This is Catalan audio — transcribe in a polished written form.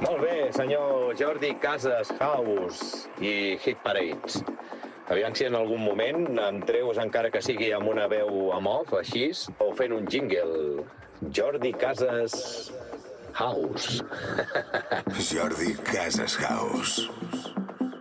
Molt bé, senyor Jordi Casas House i Hit Parades. Aviam si en algun moment em treus, encara que sigui amb una veu en off, així, o fent un jingle. Jordi Casas House. Jordi Casas House.